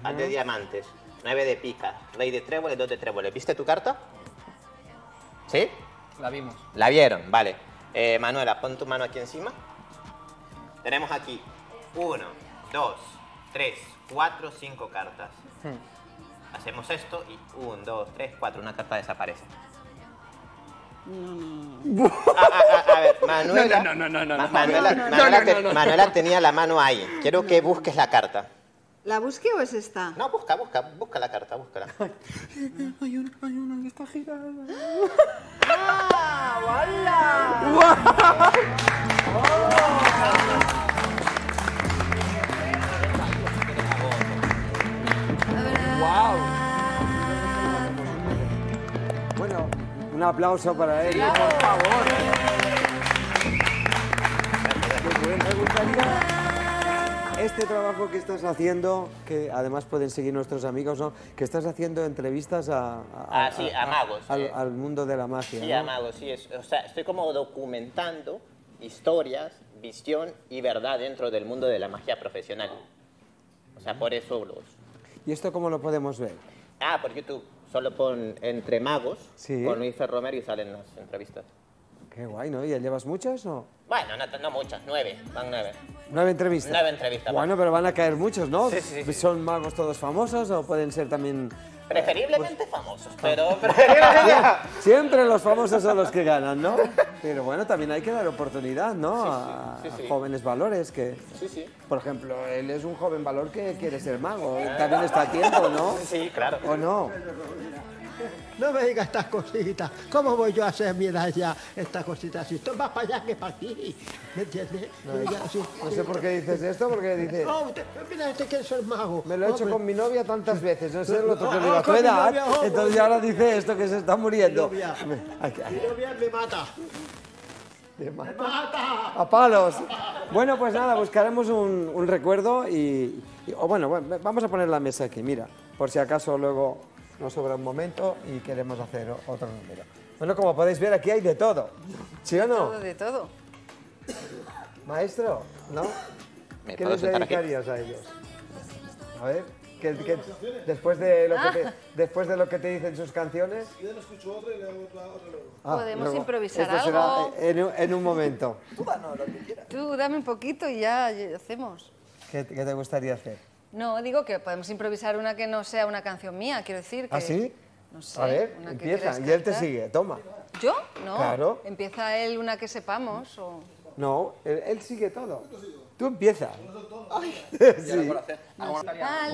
de diamantes, 9 de pica, rey de tréboles, 2 de tréboles. ¿Viste tu carta? ¿Sí? La vimos. La vieron, vale. Manuela, pon tu mano aquí encima. Tenemos aquí 1, 2, 3, 4, 5 cartas. Hacemos esto y 1, 2, 3, 4. Una carta desaparece. A ver, Manuela. Manuela tenía la mano ahí. Quiero que busques la carta. ¿La busque o es esta? No, busca la carta, búscala. Hay una que está girada. ¡Ah, ¡Wala! ¡Wow! Bueno, un aplauso para él. Por favor. Me gustaría este trabajo que estás haciendo, que además pueden seguir nuestros amigos, ¿no? Que estás haciendo entrevistas Sí, a magos. al mundo de la magia. Sí, ¿no? a magos, sí. O sea, estoy como documentando historias, visión y verdad dentro del mundo de la magia profesional. O sea, por eso los... ¿Y esto cómo lo podemos ver? Por YouTube. Solo pon Entre Magos, Sí. con Luis Romero y salen las entrevistas. Qué guay, ¿no? ¿Y ya llevas muchas o...? Bueno, no muchas, 9, van 9. 9 entrevistas. 9 entrevistas. Bueno, pero van a caer muchos, ¿no? Sí. ¿Son magos todos famosos o pueden ser también...? Preferiblemente famosos, pero... Siempre los famosos son los que ganan, ¿no? Pero bueno, también hay que dar oportunidad, ¿no? A jóvenes valores que... Sí. Por ejemplo, él es un joven valor que quiere ser mago. También está a tiempo, ¿no? Sí, claro. ¿O no? No me digas estas cositas. ¿Cómo voy yo a hacer mi edad ya estas cositas? Si esto es más para allá que para aquí. ¿Me entiendes? No sé por qué dices esto, porque dice... No, mira, este quiere ser mago. Me lo he hecho Hombre. con mi novia tantas veces, no sé lo otro que digo a tu con mi edad. novia, ojo. Entonces ahora dice esto que se está muriendo. Mi novia. Aquí. Mi novia me mata. ¿Me ¡Me mata! A palos. Bueno, pues nada, buscaremos un recuerdo bueno, vamos a poner la mesa aquí, mira, por si acaso luego nos sobra un momento y queremos hacer otro número. Bueno, como podéis ver, aquí hay de todo, ¿sí o no? De todo. Maestro, ¿no? ¿Me ¿Qué puedo les sentar aquí? dedicarías a ellos? A ver, después de lo que te dicen sus canciones... Yo le escucho otro y le hago otro luego. Podemos luego. improvisar Esto será algo. en un momento. Tú dame un poquito y ya hacemos. ¿Qué te gustaría hacer? No, digo que podemos improvisar una que no sea una canción mía, quiero decir que... ¿Ah, sí? No sé, A ver, una que empieza. quieras Y él te cantar. sigue, toma. ¿Yo? No. Claro. Empieza él una que sepamos o... No, él sigue todo. Tú empieza. Sí. Vale.